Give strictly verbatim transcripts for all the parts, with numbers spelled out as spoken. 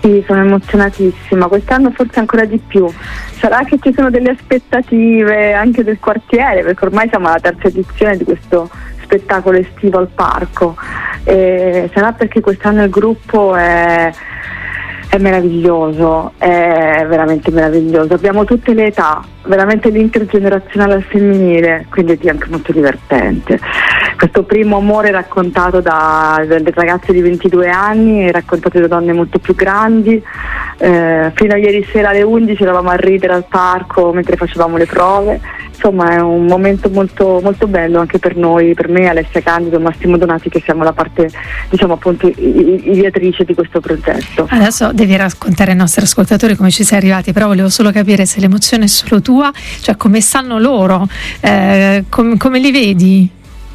Sì, sono emozionatissima, quest'anno forse ancora di più. Sarà che ci sono delle aspettative anche del quartiere, perché ormai siamo alla terza edizione di questo spettacolo estivo al parco, e sarà perché quest'anno il gruppo è, è meraviglioso, è veramente meraviglioso. Abbiamo tutte le età, veramente l'intergenerazionale al femminile, quindi è anche molto divertente. Questo primo amore raccontato da delle ragazze di ventidue anni e raccontato da donne molto più grandi. Eh, fino a ieri sera alle undici eravamo a ridere al parco mentre facevamo le prove. Insomma, è un momento molto, molto bello anche per noi, per me, Alessia Candido e Massimo Donati, che siamo la parte, diciamo appunto, ideatrice di questo progetto. Adesso devi raccontare ai nostri ascoltatori come ci sei arrivati, però volevo solo capire se l'emozione è solo tua, cioè come stanno loro, eh, com- come li vedi?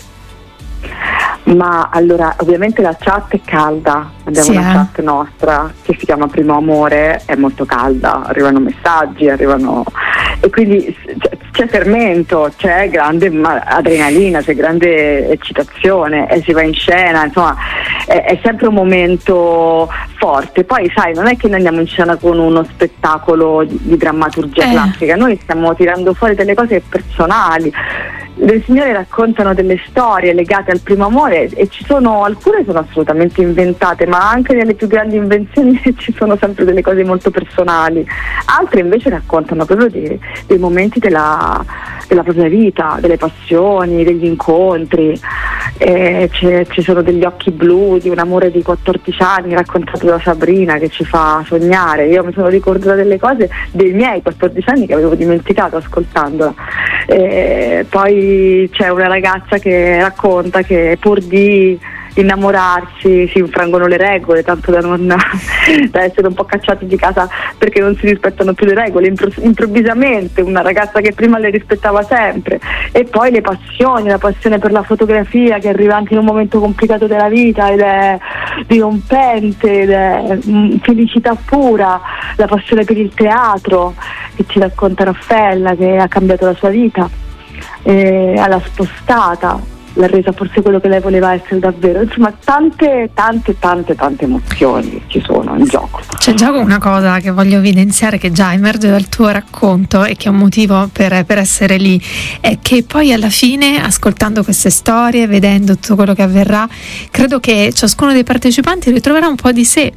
Ma allora, ovviamente la chat è calda, abbiamo sì, una eh? chat nostra che si chiama Primo Amore, è molto calda, arrivano messaggi, arrivano, e quindi c'è, c'è fermento, c'è grande adrenalina, c'è grande eccitazione e si va in scena, insomma è, è sempre un momento forte. Poi sai, non è che noi andiamo in scena con uno spettacolo di, di drammaturgia eh. classica, noi stiamo tirando fuori delle cose personali. Le signore raccontano delle storie legate al primo amore e ci sono, alcune sono assolutamente inventate, ma anche nelle più grandi invenzioni ci sono sempre delle cose molto personali. Altre invece raccontano proprio dei, dei momenti della, della propria vita, delle passioni, degli incontri. E ci sono degli occhi blu di un amore di quattordici anni raccontato da Sabrina che ci fa sognare. Io mi sono ricordata delle cose dei miei quattordici anni che avevo dimenticato ascoltandola. E poi c'è una ragazza che racconta che pur di innamorarsi si infrangono le regole, tanto da non da essere un po' cacciati di casa perché non si rispettano più le regole. Impro- improvvisamente una ragazza che prima le rispettava sempre. E poi le passioni, la passione per la fotografia che arriva anche in un momento complicato della vita ed è dirompente ed è mh, felicità pura, la passione per il teatro che ci racconta Raffaella, che ha cambiato la sua vita, e l'ha spostata, l'ha resa forse quello che lei voleva essere davvero. Insomma, tante tante tante tante emozioni ci sono in gioco. C'è in gioco una cosa che voglio evidenziare, che già emerge dal tuo racconto e che è un motivo per, per essere lì, è che poi alla fine, ascoltando queste storie, vedendo tutto quello che avverrà, credo che ciascuno dei partecipanti ritroverà un po' di sé.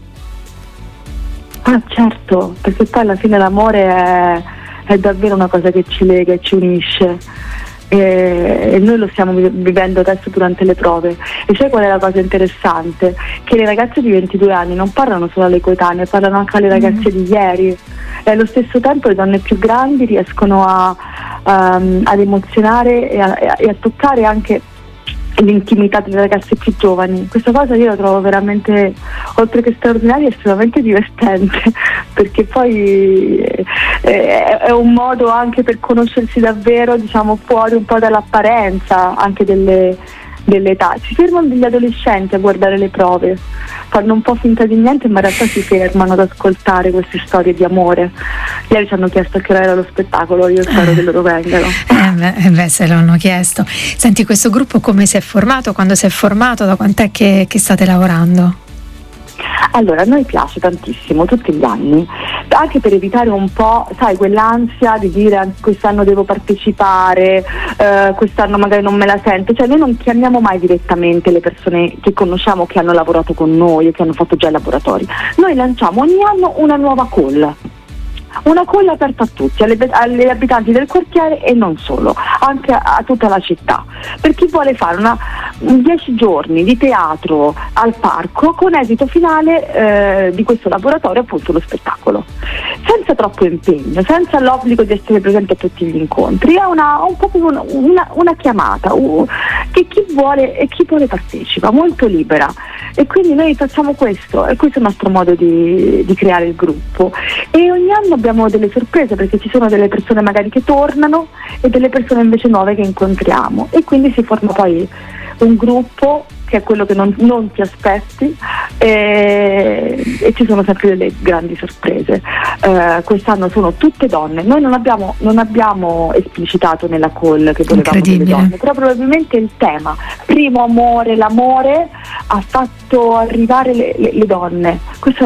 Ah, certo, perché poi alla fine l'amore è, è davvero una cosa che ci lega e ci unisce. E, e noi lo stiamo vivendo adesso durante le prove. E sai qual è la cosa interessante? Che le ragazze di ventidue anni non parlano solo alle coetanee, parlano anche alle ragazze mm. di ieri, e allo stesso tempo le donne più grandi riescono a, um, ad emozionare e a, e a toccare anche l'intimità delle ragazze più giovani. Questa cosa io la trovo veramente, oltre che straordinaria, estremamente divertente, perché poi è, è un modo anche per conoscersi davvero, diciamo, fuori un po' dall'apparenza anche delle, delle età. Si fermano degli adolescenti a guardare le prove, fanno un po' finta di niente, ma in realtà si fermano ad ascoltare queste storie di amore. Ieri ci hanno chiesto a che ora era lo spettacolo, io spero che loro vengano. Eh beh, eh beh, se l'hanno chiesto. Senti, questo gruppo come si è formato? Quando si è formato? Da quant'è che, che state lavorando? Allora, a noi piace tantissimo, tutti gli anni, anche per evitare un po', sai, quell'ansia di dire quest'anno devo partecipare, eh, quest'anno magari non me la sento. Cioè, noi non chiamiamo mai direttamente le persone che conosciamo che hanno lavorato con noi e che hanno fatto già i laboratori. Noi lanciamo ogni anno una nuova call. Una call aperta a tutti, alle, agli abitanti del quartiere e non solo, anche a, a tutta la città, per chi vuole fare una, dieci giorni di teatro al parco con esito finale eh, di questo laboratorio, appunto lo spettacolo, senza troppo impegno, senza l'obbligo di essere presente a tutti gli incontri. È una, un po' una, una, una chiamata uh, che chi vuole e chi vuole partecipa, molto libera, e quindi noi facciamo questo, e questo è il nostro modo di, di creare il gruppo. E ogni anno abbiamo delle sorprese, perché ci sono delle persone magari che tornano e delle persone invece nuove che incontriamo, e quindi si forma poi un gruppo che è quello che non, non ti aspetti, e, e ci sono sempre delle grandi sorprese. Eh, quest'anno sono tutte donne. Noi non abbiamo, non abbiamo esplicitato nella call che volevamo delle donne, però probabilmente il tema primo amore, l'amore ha fatto arrivare le, le, le donne. Questo